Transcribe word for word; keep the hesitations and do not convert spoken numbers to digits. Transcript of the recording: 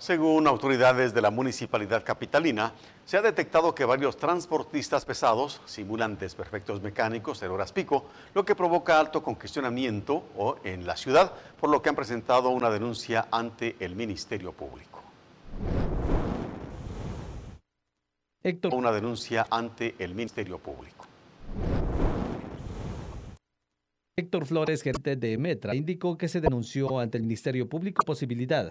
Según autoridades de la municipalidad capitalina, se ha detectado que varios transportistas pesados simulan desperfectos mecánicos en horas pico, lo que provoca alto congestionamiento o en la ciudad, por lo que han presentado una denuncia ante el Ministerio Público. Héctor. Una denuncia ante el Ministerio Público. Héctor Flores, gerente de Metra, indicó que se denunció ante el Ministerio Público posibilidad